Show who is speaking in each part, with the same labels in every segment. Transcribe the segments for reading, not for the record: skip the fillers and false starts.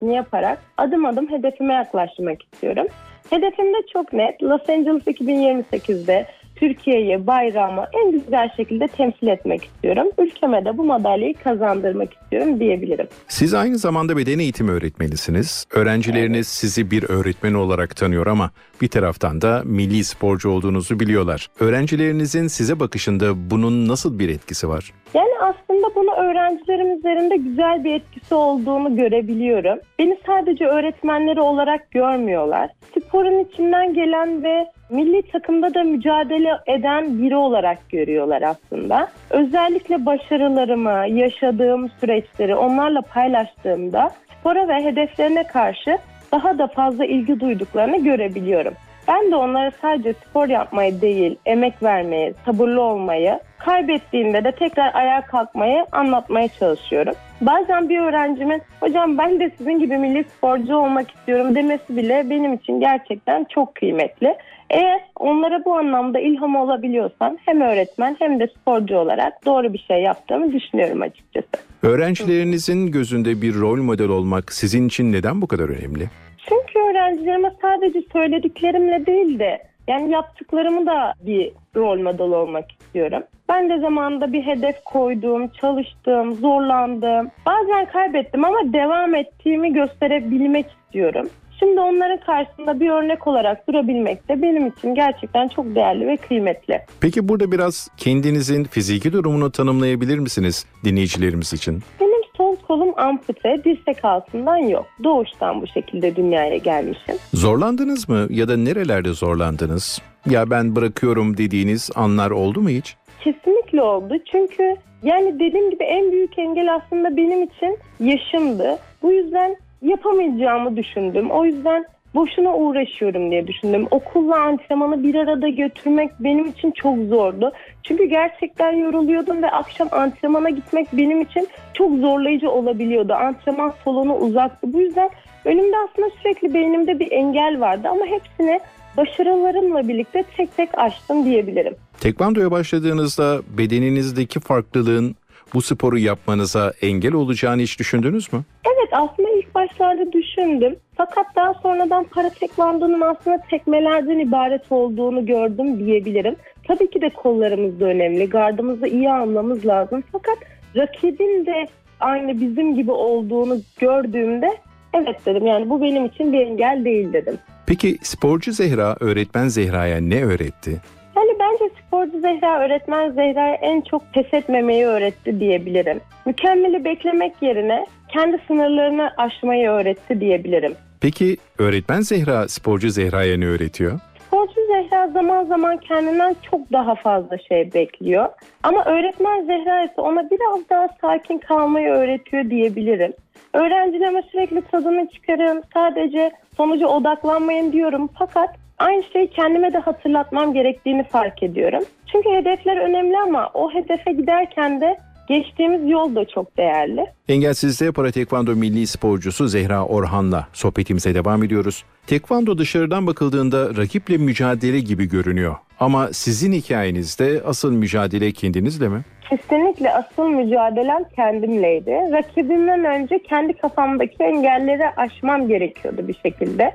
Speaker 1: hepsini yaparak adım adım hedefime yaklaşmak istiyorum. Hedefim de çok net. Los Angeles 2028'de Türkiye'yi, bayrağımı en güzel şekilde temsil etmek istiyorum. Ülkeme de bu madalyayı kazandırmak istiyorum diyebilirim.
Speaker 2: Siz aynı zamanda beden eğitimi öğretmenisiniz. Öğrencileriniz sizi bir öğretmen olarak tanıyor ama bir taraftan da milli sporcu olduğunuzu biliyorlar. Öğrencilerinizin size bakışında bunun nasıl bir etkisi var?
Speaker 1: Yani aslında bunu öğrencilerim üzerinde güzel bir etkisi olduğunu görebiliyorum. Beni sadece öğretmenleri olarak görmüyorlar. Sporun içinden gelen ve milli takımda da mücadele eden biri olarak görüyorlar aslında. Özellikle başarılarımı, yaşadığım süreçleri onlarla paylaştığımda spora ve hedeflerine karşı daha da fazla ilgi duyduklarını görebiliyorum. Ben de onlara sadece spor yapmayı değil, emek vermeyi, sabırlı olmayı, kaybettiğinde de tekrar ayağa kalkmayı anlatmaya çalışıyorum. Bazen bir öğrencimin "Hocam ben de sizin gibi milli sporcu olmak istiyorum" demesi bile benim için gerçekten çok kıymetli. Eğer onlara bu anlamda ilham olabiliyorsam hem öğretmen hem de sporcu olarak doğru bir şey yaptığımı düşünüyorum açıkçası.
Speaker 2: Öğrencilerinizin gözünde bir rol model olmak sizin için neden bu kadar önemli?
Speaker 1: Çünkü öğrencilerime sadece söylediklerimle değil de yani yaptıklarımı da bir rol model olmak istiyorum. Ben de zamanında bir hedef koydum, çalıştım, zorlandım. Bazen kaybettim ama devam ettiğimi gösterebilmek istiyorum. Şimdi onların karşısında bir örnek olarak durabilmek de benim için gerçekten çok değerli ve kıymetli.
Speaker 2: Peki burada biraz kendinizin fiziki durumunu tanımlayabilir misiniz dinleyicilerimiz için?
Speaker 1: Benim sol kolum ampute, dirsek altından yok. Doğuştan bu şekilde dünyaya gelmişim.
Speaker 2: Zorlandınız mı ya da nerelerde zorlandınız? Ya ben bırakıyorum dediğiniz anlar oldu mu hiç?
Speaker 1: Kesinlikle oldu. Çünkü yani dediğim gibi en büyük engel aslında benim için yaşımdı. Bu yüzden yapamayacağımı düşündüm. O yüzden boşuna uğraşıyorum diye düşündüm. Okulla antrenmanı bir arada götürmek benim için çok zordu. Çünkü gerçekten yoruluyordum ve akşam antrenmana gitmek benim için çok zorlayıcı olabiliyordu. Antrenman salonu uzaktı. Bu yüzden önümde aslında sürekli beynimde bir engel vardı ama hepsini başarılarımla birlikte tek tek aştım diyebilirim.
Speaker 2: Tekvandoya başladığınızda bedeninizdeki farklılığın bu sporu yapmanıza engel olacağını hiç düşündünüz mü?
Speaker 1: Evet, aslında ilk başlarda düşündüm. Fakat daha sonradan para tekvandonun aslında tekmelerden ibaret olduğunu gördüm diyebilirim. Tabii ki de kollarımız da önemli. Gardımızı iyi almamız lazım. Fakat rakibin de aynı bizim gibi olduğunu gördüğümde evet dedim, yani bu benim için bir engel değil dedim.
Speaker 2: Peki sporcu Zehra öğretmen Zehra'ya ne öğretti?
Speaker 1: Yani bence sporcu Zehra öğretmen Zehra'ya en çok pes etmemeyi öğretti diyebilirim. Mükemmeli beklemek yerine kendi sınırlarını aşmayı öğretti diyebilirim.
Speaker 2: Peki öğretmen Zehra sporcu Zehra'ya ne öğretiyor?
Speaker 1: Sporcu Zehra zaman zaman kendinden çok daha fazla şey bekliyor. Ama öğretmen Zehra ise ona biraz daha sakin kalmayı öğretiyor diyebilirim. Öğrencilerime sürekli tadını çıkarın, sadece sonuca odaklanmayın diyorum. Fakat aynı şeyi kendime de hatırlatmam gerektiğini fark ediyorum. Çünkü hedefler önemli ama o hedefe giderken de geçtiğimiz yol da çok değerli.
Speaker 2: Engelsizliğe Para Tekvando milli sporcusu Zehra Orhan'la sohbetimize devam ediyoruz. Tekvando dışarıdan bakıldığında rakiple mücadele gibi görünüyor. Ama sizin hikayenizde asıl mücadele kendinizle mi?
Speaker 1: Kesinlikle asıl mücadelem kendimleydi. Rakibimden önce kendi kafamdaki engelleri aşmam gerekiyordu bir şekilde.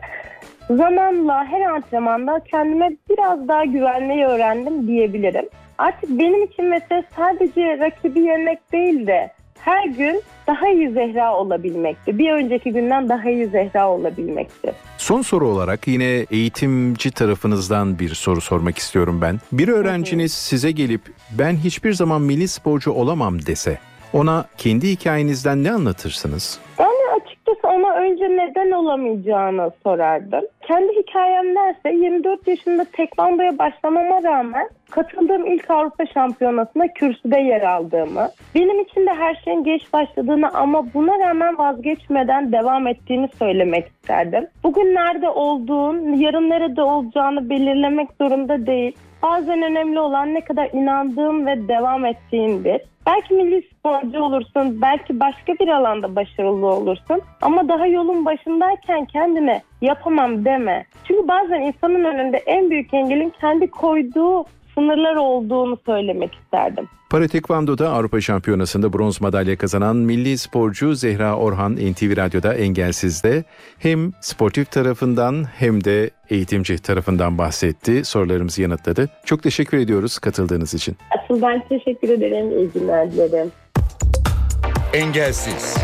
Speaker 1: Zamanla her antrenmanda kendime biraz daha güvenmeyi öğrendim diyebilirim. Artık benim için mesele sadece rakibi yenmek değil de her gün daha iyi Zehra olabilmekti. Bir önceki günden daha iyi Zehra olabilmekti.
Speaker 2: Son soru olarak yine eğitimci tarafınızdan bir soru sormak istiyorum ben. Bir öğrenciniz size gelip ben hiçbir zaman milli sporcu olamam dese ona kendi hikayenizden ne anlatırsınız?
Speaker 1: Yani açıkçası ona önce neden olamayacağını sorardım. Kendi hikayemdense 24 yaşında tekvandoya başlamama rağmen katıldığım ilk Avrupa Şampiyonası'nda kürsüde yer aldığımı, benim için de her şeyin geç başladığını ama buna rağmen vazgeçmeden devam ettiğini söylemek isterdim. Bugün nerede olduğun, yarın nerede olacağını belirlemek zorunda değil. Bazen önemli olan ne kadar inandığın ve devam ettiğindir. Belki milli sporcu olursun, belki başka bir alanda başarılı olursun ama daha yolun başındayken kendine yapamam deme. Çünkü bazen insanın önünde en büyük engelin kendi koyduğu sınırlar olduğunu söylemek isterdim.
Speaker 2: Para Tekvando'da Avrupa Şampiyonası'nda bronz madalya kazanan milli sporcu Zehra Orhan NTV Radyo'da Engelsiz'de hem sportif tarafından hem de eğitimci tarafından bahsetti. Sorularımızı yanıtladı. Çok teşekkür ediyoruz katıldığınız için.
Speaker 1: Asıl ben teşekkür ederim. İyi günler dilerim.
Speaker 3: Engelsiz.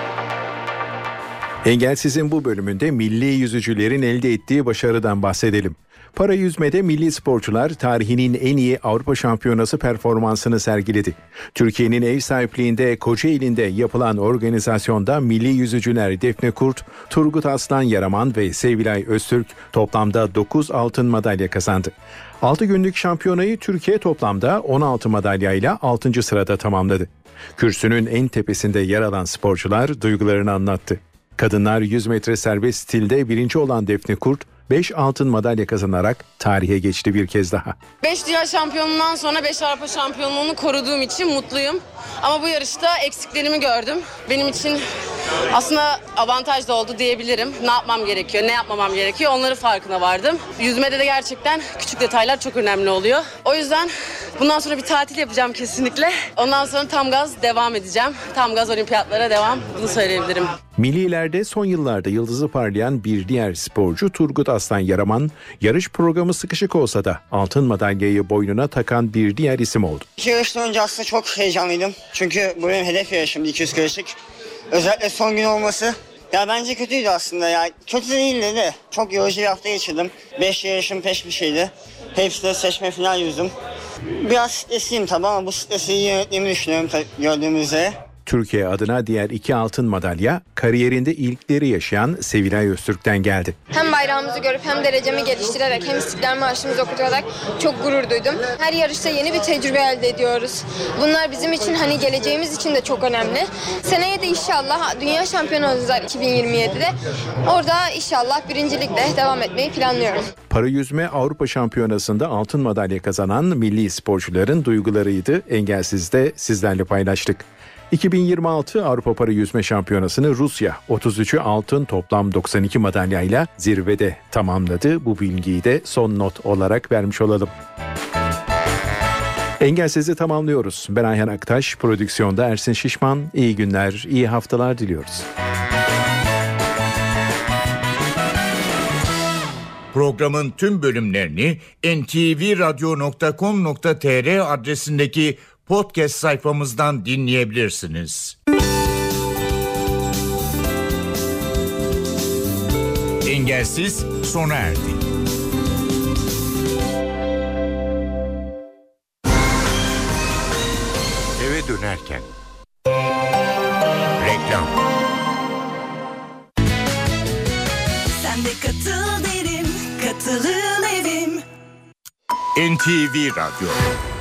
Speaker 2: Engelsiz'in bu bölümünde milli yüzücülerin elde ettiği başarıdan bahsedelim. Para yüzmede milli sporcular tarihinin en iyi Avrupa Şampiyonası performansını sergiledi. Türkiye'nin ev sahipliğinde Kocaeli'nde yapılan organizasyonda milli yüzücüler Defne Kurt, Turgut Aslan Yaraman ve Sevilay Öztürk toplamda 9 altın madalya kazandı. 6 günlük şampiyonayı Türkiye toplamda 16 madalyayla 6. sırada tamamladı. Kürsünün en tepesinde yer alan sporcular duygularını anlattı. Kadınlar 100 metre serbest stilde birinci olan Defne Kurt, 5 altın madalya kazanarak tarihe geçti bir kez daha.
Speaker 4: 5 dünya şampiyonundan sonra 5 Avrupa şampiyonluğunu koruduğum için mutluyum. Ama bu yarışta eksiklerimi gördüm. Benim için aslında avantaj da oldu diyebilirim. Ne yapmam gerekiyor, ne yapmamam gerekiyor onları farkına vardım. Yüzmede de gerçekten küçük detaylar çok önemli oluyor. O yüzden bundan sonra bir tatil yapacağım kesinlikle. Ondan sonra tam gaz devam edeceğim. Tam gaz olimpiyatlara devam, bunu söyleyebilirim.
Speaker 2: Millilerde son yıllarda yıldızı parlayan bir diğer sporcu Turgut Aslan Yaraman, yarış programı sıkışık olsa da altın madalyayı boynuna takan bir diğer isim oldu.
Speaker 5: İki yarıştan önce aslında çok heyecanlıydım. Çünkü bu benim hedef yarışımdı 200 karışık. Özellikle son gün olması. Ya bence kötüydü aslında ya. Kötü değildi de. Çok yorucu bir hafta geçirdim. 5 yarışım peş bir şeydi. Hepsinde seçme final yüzdüm. Biraz stresliyim tabii ama bu stresi iyi yönettiğimi düşünüyorum gördüğümüz üzere.
Speaker 2: Türkiye adına diğer 2 altın madalya kariyerinde ilkleri yaşayan Sevilay Öztürk'ten geldi.
Speaker 6: Hem bayrağımızı görüp hem derecemi geliştirerek hem İstiklal Marşımızı okutarak çok gurur duydum. Her yarışta yeni bir tecrübe elde ediyoruz. Bunlar bizim için geleceğimiz için de çok önemli. Seneye de inşallah Dünya Şampiyonu olacağız 2027'de. Orada inşallah birincilikle devam etmeyi planlıyorum.
Speaker 2: Para yüzme Avrupa Şampiyonası'nda altın madalya kazanan milli sporcuların duygularıydı. Engelsiz'de sizlerle paylaştık. 2026 Avrupa Para Yüzme Şampiyonası'nı Rusya 33'ü altın toplam 92 madalyayla zirvede tamamladı. Bu bilgiyi de son not olarak vermiş olalım. Engelsiz'i tamamlıyoruz. Ben Ayhan Aktaş, prodüksiyonda Ersin Şişman. İyi günler, iyi haftalar diliyoruz.
Speaker 3: Programın tüm bölümlerini ntvradio.com.tr adresindeki podcast sayfamızdan dinleyebilirsiniz. Engelsiz sona erdi. Eve dönerken. Reklam.
Speaker 7: Sen de katıl derim, katılın evim.
Speaker 3: NTV Radyo.